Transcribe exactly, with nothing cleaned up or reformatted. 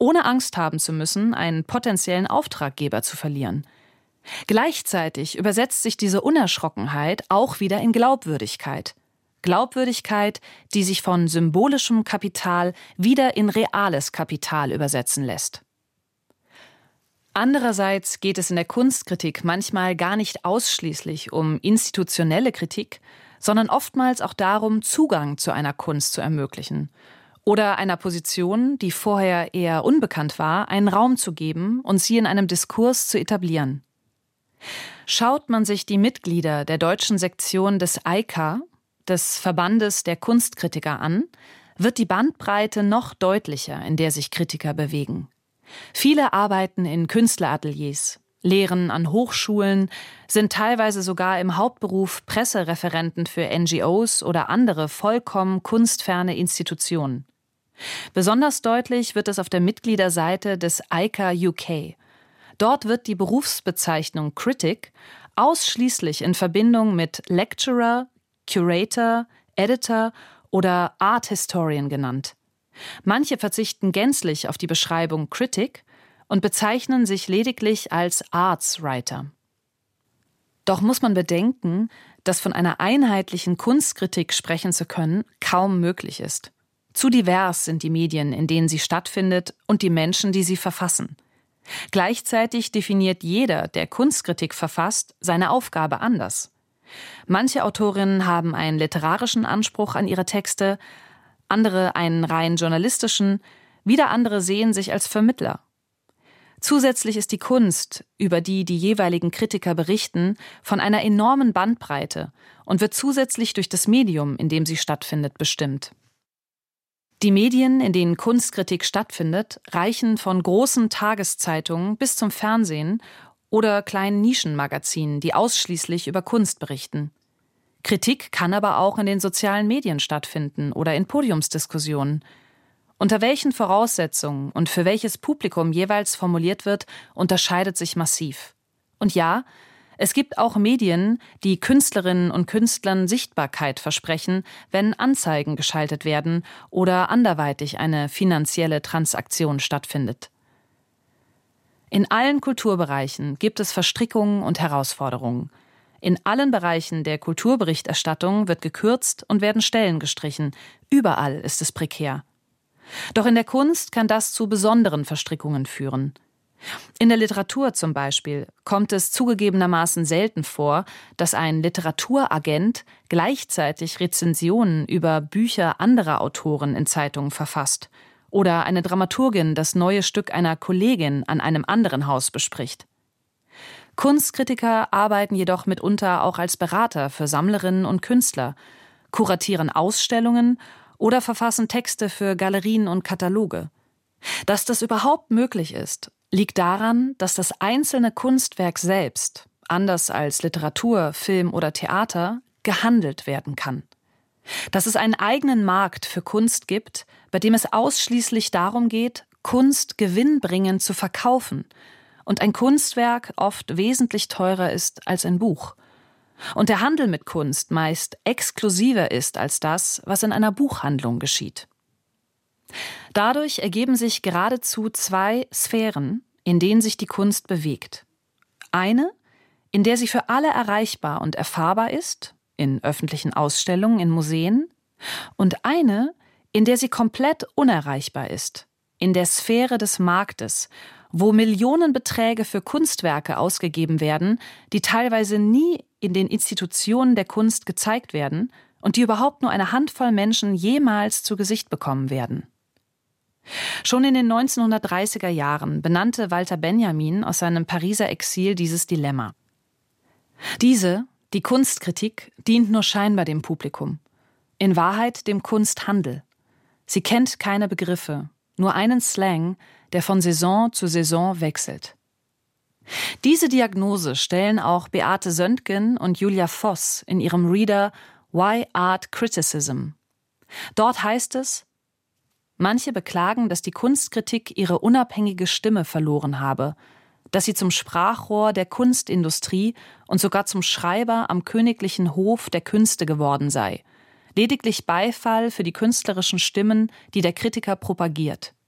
ohne Angst haben zu müssen, einen potenziellen Auftraggeber zu verlieren. Gleichzeitig übersetzt sich diese Unerschrockenheit auch wieder in Glaubwürdigkeit. Glaubwürdigkeit, die sich von symbolischem Kapital wieder in reales Kapital übersetzen lässt. Andererseits geht es in der Kunstkritik manchmal gar nicht ausschließlich um institutionelle Kritik, sondern oftmals auch darum, Zugang zu einer Kunst zu ermöglichen oder einer Position, die vorher eher unbekannt war, einen Raum zu geben und sie in einem Diskurs zu etablieren. Schaut man sich die Mitglieder der deutschen Sektion des I C A, des Verbandes der Kunstkritiker, an, wird die Bandbreite noch deutlicher, in der sich Kritiker bewegen. Viele arbeiten in Künstlerateliers, lehren an Hochschulen, sind teilweise sogar im Hauptberuf Pressereferenten für N G Os oder andere vollkommen kunstferne Institutionen. Besonders deutlich wird es auf der Mitgliederseite des I C A U K. Dort wird die Berufsbezeichnung Critic ausschließlich in Verbindung mit Lecturer, Curator, Editor oder Art Historian genannt. Manche verzichten gänzlich auf die Beschreibung Critic und bezeichnen sich lediglich als Arts Writer. Doch muss man bedenken, dass von einer einheitlichen Kunstkritik sprechen zu können kaum möglich ist. Zu divers sind die Medien, in denen sie stattfindet, und die Menschen, die sie verfassen. Gleichzeitig definiert jeder, der Kunstkritik verfasst, seine Aufgabe anders. Manche Autorinnen haben einen literarischen Anspruch an ihre Texte, andere einen rein journalistischen, wieder andere sehen sich als Vermittler. Zusätzlich ist die Kunst, über die die jeweiligen Kritiker berichten, von einer enormen Bandbreite und wird zusätzlich durch das Medium, in dem sie stattfindet, bestimmt. Die Medien, in denen Kunstkritik stattfindet, reichen von großen Tageszeitungen bis zum Fernsehen oder kleinen Nischenmagazinen, die ausschließlich über Kunst berichten. Kritik kann aber auch in den sozialen Medien stattfinden oder in Podiumsdiskussionen. Unter welchen Voraussetzungen und für welches Publikum jeweils formuliert wird, unterscheidet sich massiv. Und ja, es gibt auch Medien, die Künstlerinnen und Künstlern Sichtbarkeit versprechen, wenn Anzeigen geschaltet werden oder anderweitig eine finanzielle Transaktion stattfindet. In allen Kulturbereichen gibt es Verstrickungen und Herausforderungen. In allen Bereichen der Kulturberichterstattung wird gekürzt und werden Stellen gestrichen. Überall ist es prekär. Doch in der Kunst kann das zu besonderen Verstrickungen führen. In der Literatur zum Beispiel kommt es zugegebenermaßen selten vor, dass ein Literaturagent gleichzeitig Rezensionen über Bücher anderer Autoren in Zeitungen verfasst oder eine Dramaturgin das neue Stück einer Kollegin an einem anderen Haus bespricht. Kunstkritiker arbeiten jedoch mitunter auch als Berater für Sammlerinnen und Künstler, kuratieren Ausstellungen oder verfassen Texte für Galerien und Kataloge. Dass das überhaupt möglich ist, liegt daran, dass das einzelne Kunstwerk selbst, anders als Literatur, Film oder Theater, gehandelt werden kann. Dass es einen eigenen Markt für Kunst gibt, bei dem es ausschließlich darum geht, Kunst gewinnbringend zu verkaufen und ein Kunstwerk oft wesentlich teurer ist als ein Buch. Und der Handel mit Kunst meist exklusiver ist als das, was in einer Buchhandlung geschieht. Dadurch ergeben sich geradezu zwei Sphären, in denen sich die Kunst bewegt. Eine, in der sie für alle erreichbar und erfahrbar ist, in öffentlichen Ausstellungen, in Museen, und eine, in der sie komplett unerreichbar ist, in der Sphäre des Marktes, wo Millionenbeträge für Kunstwerke ausgegeben werden, die teilweise nie in den Institutionen der Kunst gezeigt werden und die überhaupt nur eine Handvoll Menschen jemals zu Gesicht bekommen werden. Schon in den neunzehnhundertdreißiger Jahren benannte Walter Benjamin aus seinem Pariser Exil dieses Dilemma. Diese, die Kunstkritik, dient nur scheinbar dem Publikum, in Wahrheit dem Kunsthandel. Sie kennt keine Begriffe, nur einen Slang, der von Saison zu Saison wechselt. Diese Diagnose stellen auch Beate Söntgen und Julia Voss in ihrem Reader Why Art Criticism. Dort heißt es: Manche beklagen, dass die Kunstkritik ihre unabhängige Stimme verloren habe, dass sie zum Sprachrohr der Kunstindustrie und sogar zum Schreiber am königlichen Hof der Künste geworden sei, lediglich Beifall für die künstlerischen Stimmen, die der Kritiker propagiert.